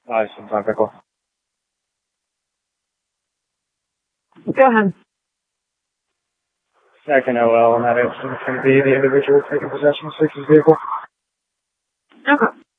License on vehicle. Go ahead. Second OL on that instance is going to be the individual taking possession of Six's vehicle. Okay.